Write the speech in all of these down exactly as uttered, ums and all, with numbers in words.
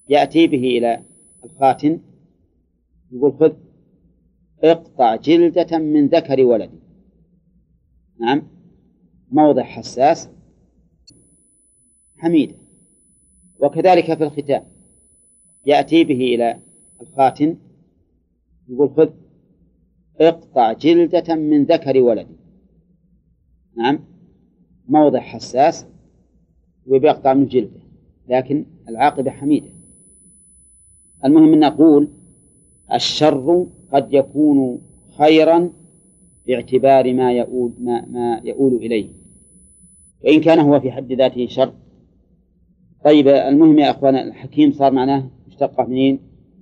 يأتي به إلى الخاتن يقول خذ اقطع جلدة من ذكر ولدي. نعم، موضع حساس حميدة. وكذلك في الختان يأتي به إلى الخاتن يقول خذ اقطع جلدة من ذكر ولدي. نعم، موضع حساس ويقطع من جلده، لكن العاقبة حميدة. المهم أن نقول الشر قد يكون خيرا باعتبار ما يؤول, ما, ما يؤول إليه، وإن كان هو في حد ذاته شر. طيب، المهم يا أخوان، الحكيم صار معناه مشتقة منين؟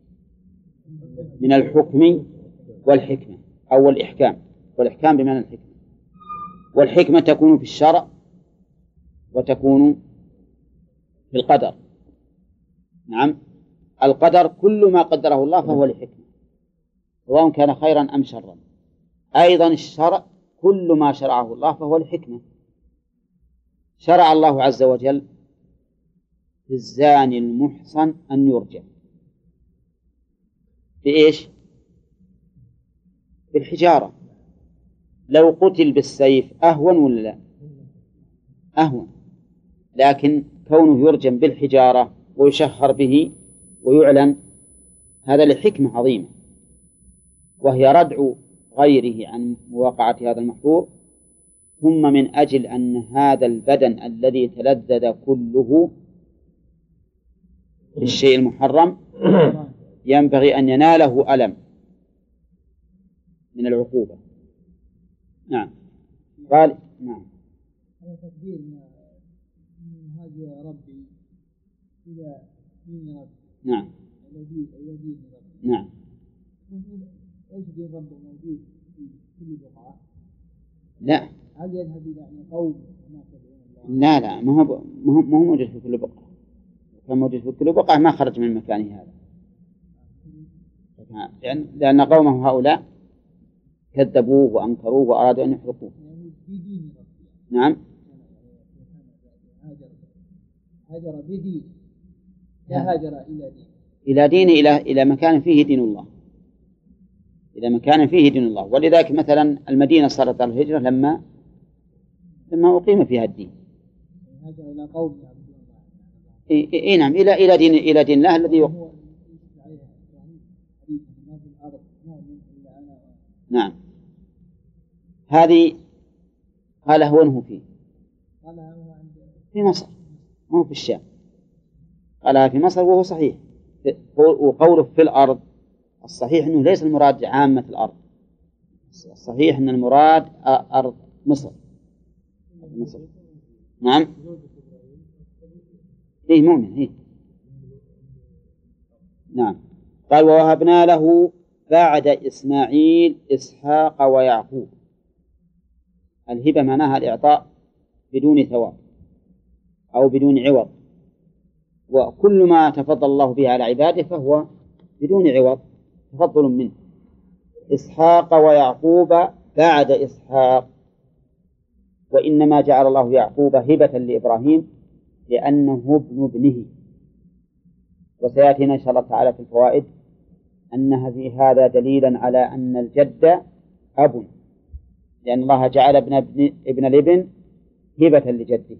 من الحكم والحكمة أو الإحكام، والإحكام بمعنى الحكمة. والحكمة تكون في الشرع وتكون في القدر. نعم، القدر كل ما قدره الله فهو لحكمة، سواء كان خيرا أم شرا. أيضا الشرع كل ما شرعه الله فهو لحكمة. شرع الله عز وجل في الزاني المحصن أن يرجم بإيش؟ بالحجارة. لو قتل بالسيف أهون ولا لا؟ أهون، لكن كونه يرجم بالحجارة ويشهر به ويعلن هذا لحكمة عظيمة، وهي ردع غيره عن مواقعة هذا المحظور، ثم من أجل أن هذا البدن الذي تلذذ كله بالشيء المحرم ينبغي أن يناله ألم من العقوبة. نعم، قال نعم هذا تقدير من هذا ربي إلى دين ربي. نعم إلى دين ربي. نعم. ايش دين ربه موجود في كل بقعة؟ لا، هل يذهب إلى قوم وما تدعون الله؟ لا لا، ما هو ما هو موجود في كل بقعة. كان موجود في كل بقعة ما خرج من مكانه هذا، يعني لأن قومه هؤلاء كذبوه وأنكروه وأرادوا أن يحرقوه. نعم، هاجر بدين لا هاجر إلى دين إلى دين إلى إلى مكان فيه دين الله، إلى مكان فيه دين الله. ولذلك مثلا المدينة صارت على الهجرة لما لما أقيم فيها الدين. هاجر إلى قوم يعبدون الله. إيه إيه نعم، إلى إلى دين إلى دين الله الذي يق... نعم. هذه قال هو أنه فيه في مصر، مو في الشام. قالها في مصر وهو صحيح. وقوله في الأرض الصحيح أنه ليس المراد عامة الأرض، الصحيح أن المراد أرض مصر. مصر. نعم، إيه مؤمن إيه. نعم. قال ووهبنا له بعد إسماعيل إسحاق ويعقوب. الهبة معناها الإعطاء بدون ثواب أو بدون عوض، وكل ما تفضل الله به على عباده فهو بدون عوض، تفضل منه. إسحاق ويعقوب بعد إسحاق، وإنما جعل الله يعقوب هبة لإبراهيم لأنه ابن ابنه. وسيأتينا إن شاء الله تعالى في الفوائد أنها في هذا دليلا على أن الجد أب، لأن الله جعل ابن ابن, ابن الابن هبة لجده.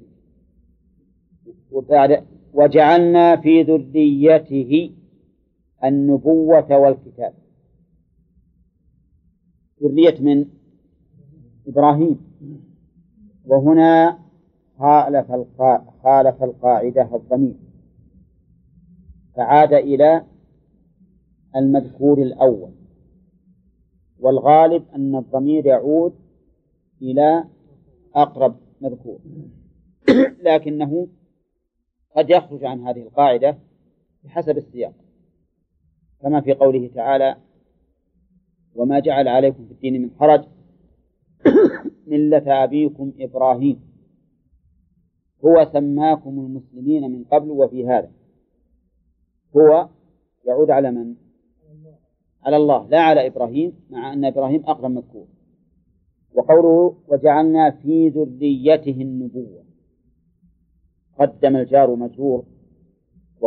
وبعد وجعلنا في ذريته النبوة والكتاب. ذرية من إبراهيم، وهنا خالف خالف القاعدة الضمير فعاد إلى المذكور الأول، والغالب أن الضمير يعود إلى أقرب مذكور، لكنه قد يخرج عن هذه القاعدة بحسب السياق، كما في قوله تعالى وما جعل عليكم في الدين من حرج ملة أبيكم إبراهيم هو سماكم المسلمين من قبل وفي هذا. هو يعود على من؟ على الله لا على إبراهيم، مع أن إبراهيم أقرب مذكور. وقوله وجعلنا في ذريته النبوة، قدم الجار مجرور